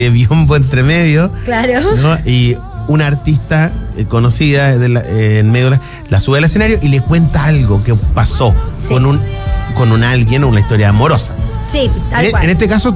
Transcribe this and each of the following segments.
biombo entre medio. Claro. ¿No? Y una artista conocida en medio la sube al escenario y le cuenta algo que pasó con un alguien o una historia amorosa. Sí, tal cual. En este caso,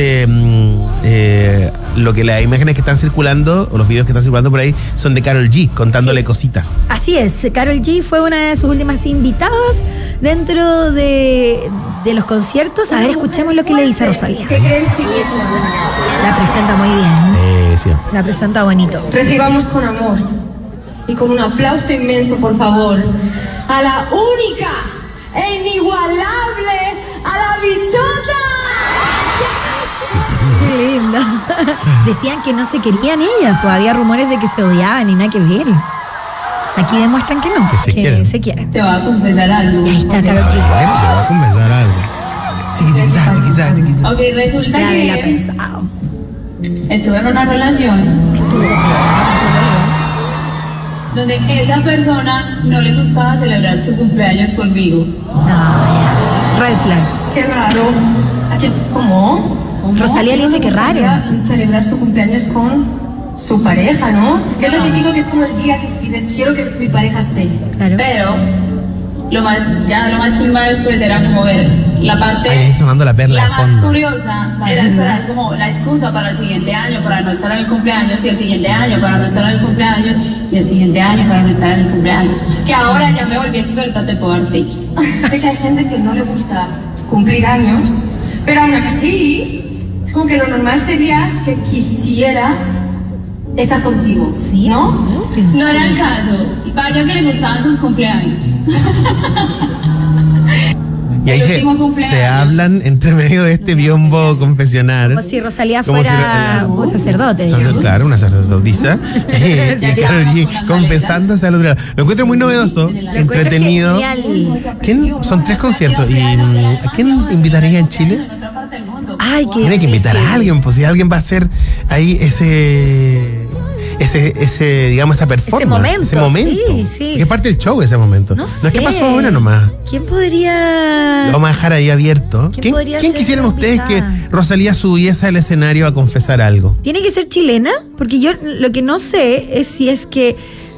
las imágenes que están circulando, o los videos que están circulando por ahí, son de Karol G, contándole cositas. Así es, Karol G fue una de sus últimas invitadas dentro de los conciertos. A ver, escuchemos lo que le dice a Rosalía. ¿Qué cree en sí misma? La presenta muy bien. Siempre. La presenta bonito. Recibamos con amor y con un aplauso inmenso, por favor, a la única e inigualable, a la bichota. Qué linda. Decían que no se querían ellas, pues había rumores de que se odiaban y nada que ver. Aquí demuestran que no, que se quieren. Te va a confesar algo. Ahí está Karol G. Te voy a confesar algo. Chiquitita. Ok, resulta Ya que la pensado. estuve en una relación donde esa persona no le gustaba celebrar su cumpleaños conmigo. No, ya. Red flag. Qué raro. ¿Cómo? Rosalía le dice que raro. Celebrar su cumpleaños con su pareja, ¿no? Que es lo típico, que es como el día que dices, quiero que mi pareja esté. Claro. Pero lo más chimba después era como ver la parte. Ahí está sonando la perla La de más fondo. curiosa era esperar como la excusa para el siguiente año para no estar en el cumpleaños, y el siguiente año para no estar en el cumpleaños, y el siguiente año para no estar en el cumpleaños. Que ahora ya me volví experta, te puedo dar tips. Sé que hay gente que no le gusta cumplir años, pero aún así, es como que lo normal sería que quisiera estar contigo, Sí. ¿no? No era el caso. Vaya que le gustaban sus cumpleaños. Y ahí El último cumpleaños. se hablan entre medio de este biombo confesionar. Como si Rosalía Como fuera un sacerdote. digamos. Claro, una sacerdotisa. Y Karol G confesándose al otro lado. Lo encuentro muy novedoso, encuentro entretenido. genial. Son 3 conciertos. ¿Y a quién invitaría en Chile? Ay, qué Tiene que invitar difícil. a alguien, pues si alguien va a hacer ahí ese digamos, esa performance. Ese momento, sí. Que es parte del show ese momento. No es que sé. pasó ahora nomás. ¿Quién podría...? Lo vamos a dejar ahí abierto. ¿Quién podría ¿Quién ser quisieran ustedes que invitada? Rosalía subiese al escenario a confesar algo? ¿Tiene que ser chilena? Porque yo lo que no sé es si es que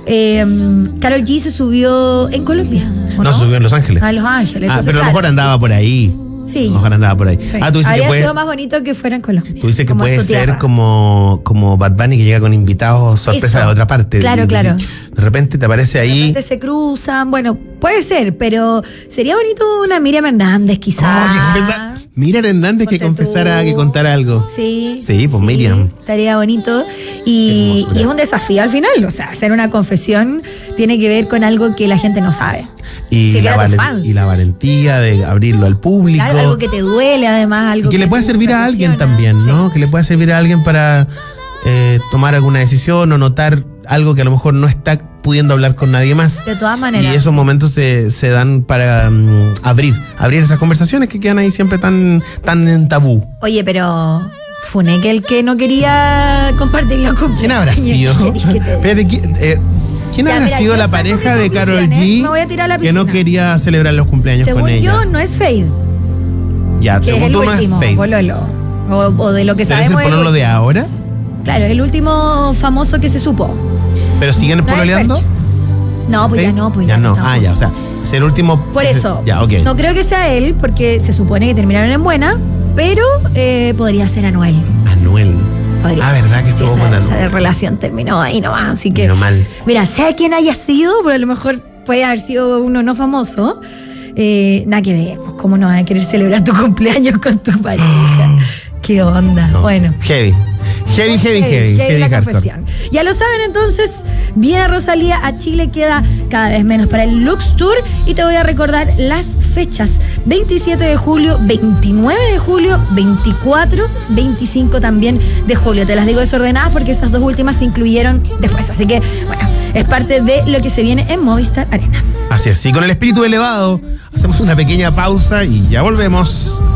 Karol G se subió en Colombia. ¿o No, se subió en Los Ángeles. A Los Ángeles. Entonces, Pero a lo claro. mejor andaba por ahí. Sí. A lo mejor andaba por ahí. Sí. Tú dices Habría que sido más bonito que fuera en Colombia. Tú dices que como puede su tierra. ser como Bad Bunny, que llega con invitados sorpresa Eso. de otra parte. Claro, Y claro. De repente te aparece De ahí. repente se cruzan. Bueno, puede ser, pero sería bonito una Miriam Hernández, quizás. Miriam Hernández que Ponte confesara, tú. que contara algo. Sí. Sí, pues Miriam. Estaría bonito. Y Hermosura. es un desafío al final. O sea, hacer una confesión tiene que ver con algo que la gente no sabe. Y, Si la quedas de fans. y la valentía de abrirlo al público. Claro, algo que te duele, además. Algo Y que le puede te servir a alguien reflexiona. también, ¿no? Sí. Que le puede servir a alguien para tomar alguna decisión o notar algo que a lo mejor no está pudiendo hablar con nadie más. De todas maneras. Y esos momentos se dan para abrir esas conversaciones que quedan ahí siempre tan en tabú. Oye, pero Funeque el que no quería compartir la cumpleaños. ¿Quién habrá sido? Espérate, ¿quién Ya, habrá mira, sido yo la saco pareja mis de Karol conclusiones, G me voy a tirar a la que no piscina. quería celebrar los cumpleaños con Según ella? yo, no es Faith, Ya, que es según el tú no es último, Faith. Pololo. O de lo que ¿Pero es el sabemos. pololo de ahora? Claro, el último famoso que se supo. ¿Pero siguen No es pololeando? Fercho. No, pues ¿Faith? ya no, pues ya no. tampoco. Ya, o sea, es el último. Por eso, Ya, ok. no creo que sea él, porque se supone que terminaron en buena, pero podría ser Anuel. Anuel. Podría Ah, ser. ¿verdad que Sí, estuvo esa, con esa Anuel? relación terminó ahí nomás, así que... Terminó mal. Mira, sea quién haya sido, pero a lo mejor puede haber sido uno no famoso. Nada que ver, pues cómo no vas a querer celebrar tu cumpleaños con tu pareja. ¿Qué onda? No. Bueno. Heavy La hardcore. confesión. Ya lo saben entonces, viene Rosalía a Chile, queda cada vez menos para el Lux Tour y te voy a recordar las fechas: 27 de julio, 29 de julio, 24, 25 también de julio. Te las digo desordenadas porque esas dos últimas se incluyeron después, así que bueno, es parte de lo que se viene en Movistar Arena. Así es, y con el espíritu elevado hacemos una pequeña pausa y ya volvemos.